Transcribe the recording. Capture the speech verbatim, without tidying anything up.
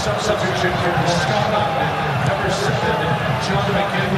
Substitution for Scott Upton, number seven, John McKinley.